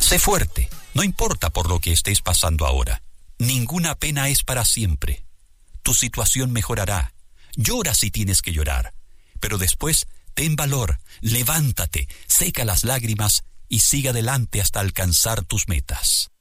Sé fuerte, no importa por lo que estés pasando ahora. Ninguna pena es para siempre. Tu situación mejorará. Llora si tienes que llorar, pero después ten valor, levántate, seca las lágrimas y sigue adelante hasta alcanzar tus metas.